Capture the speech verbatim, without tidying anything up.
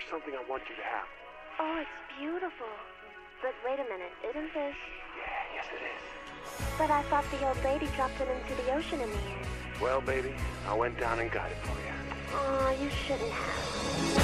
something I want you to have. Oh, it's beautiful. But wait a minute, isn't this... Yeah, yes it is. But I thought the old lady dropped it into the ocean in the end. Well, baby, I went down and got it for you. Aw, you shouldn't have.